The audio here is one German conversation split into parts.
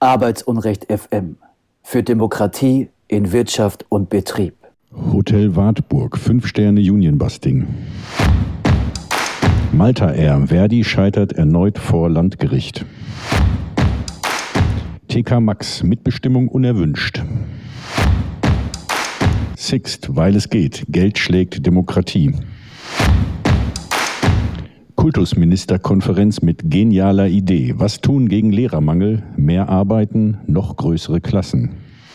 Arbeitsunrecht FM. Für Demokratie in Wirtschaft und Betrieb. Hotel Wartburg, 5 Sterne Union-Busting. Malta Air, Verdi scheitert erneut vor Landgericht. TK Maxx, Mitbestimmung unerwünscht. Sixt, weil es geht, Geld schlägt Demokratie. Kultusministerkonferenz mit genialer Idee. Was tun gegen Lehrermangel? Mehr arbeiten, noch größere Klassen.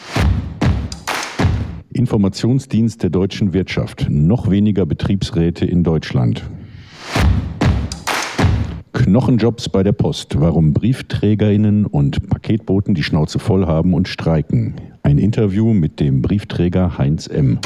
Informationsdienst der deutschen Wirtschaft. Noch weniger Betriebsräte in Deutschland. Knochenjobs bei der Post. Warum BriefträgerInnen und Paketboten die Schnauze voll haben und streiken. Ein Interview mit dem Briefträger Heinz M.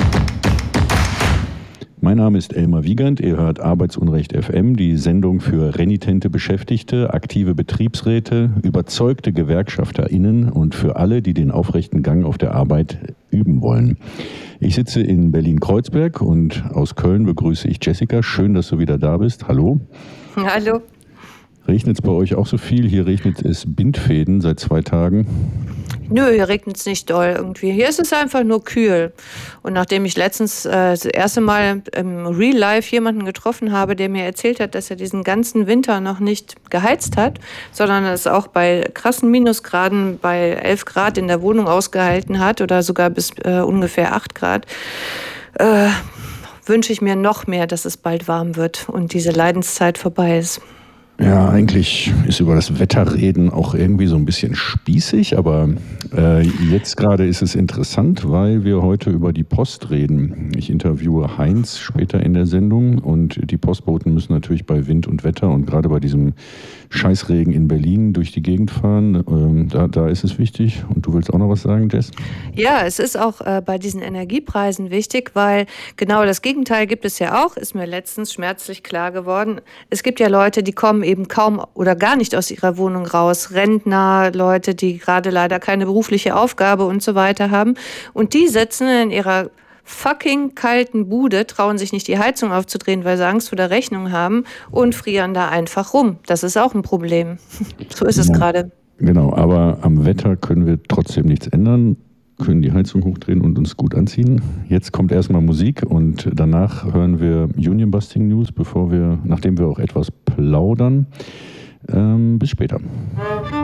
Mein Name ist Elmar Wiegand, ihr hört Arbeitsunrecht FM, die Sendung für renitente Beschäftigte, aktive Betriebsräte, überzeugte GewerkschafterInnen und für alle, die den aufrechten Gang auf der Arbeit üben wollen. Ich sitze in Berlin-Kreuzberg und aus Köln begrüße ich Jessica. Schön, dass du wieder da bist. Hallo. Hallo. Regnet es bei euch auch so viel? Hier regnet es Bindfäden seit 2 Tagen. Nö, hier regnet es nicht doll irgendwie. Hier ist es einfach nur kühl. Und nachdem ich letztens das erste Mal im Real Life jemanden getroffen habe, der mir erzählt hat, dass er diesen ganzen Winter noch nicht geheizt hat, sondern es auch bei krassen Minusgraden bei 11 Grad in der Wohnung ausgehalten hat oder sogar bis ungefähr 8 Grad, wünsche ich mir noch mehr, dass es bald warm wird und diese Leidenszeit vorbei ist. Ja, eigentlich ist über das Wetter reden auch irgendwie so ein bisschen spießig, aber jetzt gerade ist es interessant, weil wir heute über die Post reden. Ich interviewe Heinz später in der Sendung und die Postboten müssen natürlich bei Wind und Wetter und gerade bei diesem Scheißregen in Berlin durch die Gegend fahren. Da ist es wichtig. Und du willst auch noch was sagen, Jess? Ja, es ist auch bei diesen Energiepreisen wichtig, weil genau das Gegenteil gibt es ja auch, ist mir letztens schmerzlich klar geworden. Es gibt ja Leute, die kommen eben kaum oder gar nicht aus ihrer Wohnung raus. Rentner, Leute, die gerade leider keine berufliche Aufgabe und so weiter haben. Und die sitzen in ihrer fucking kalten Bude, trauen sich nicht die Heizung aufzudrehen, weil sie Angst vor der Rechnung haben und frieren da einfach rum. Das ist auch ein Problem. So ist es gerade. Genau, aber am Wetter können wir trotzdem nichts ändern, können die Heizung hochdrehen und uns gut anziehen. Jetzt kommt erstmal Musik und danach hören wir Union Busting News, nachdem wir auch etwas plaudern. Bis später.